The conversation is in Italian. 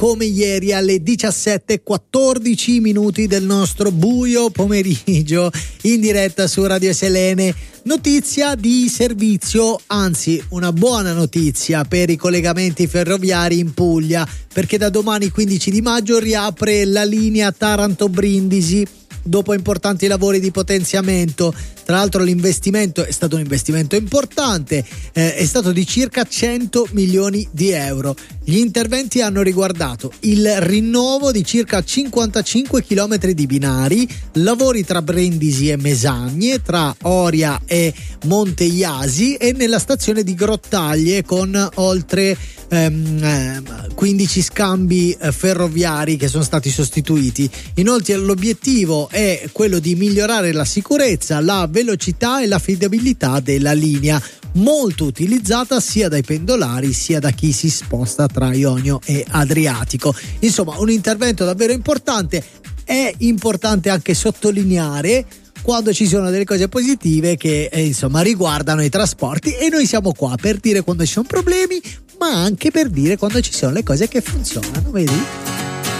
come ieri alle 17:14 del nostro buio pomeriggio in diretta su Radio Selene. Notizia di servizio, anzi una buona notizia per i collegamenti ferroviari in Puglia, perché da domani 15 di maggio riapre la linea Taranto-Brindisi dopo importanti lavori di potenziamento. Tra l'altro l'investimento è stato un investimento importante, è stato di circa 100 milioni di euro. Gli interventi hanno riguardato il rinnovo di circa 55 chilometri di binari, lavori tra Brindisi e Mesagne, tra Oria e Monte Iasi e nella stazione di Grottaglie, con oltre 15 scambi ferroviari che sono stati sostituiti. Inoltre l'obiettivo è quello di migliorare la sicurezza, la velocità e l'affidabilità della linea, molto utilizzata sia dai pendolari sia da chi si sposta tra Ionio e Adriatico. Insomma, un intervento davvero importante. È importante anche sottolineare quando ci sono delle cose positive che insomma riguardano i trasporti, e noi siamo qua per dire quando ci sono problemi, ma anche per dire quando ci sono le cose che funzionano, vedi?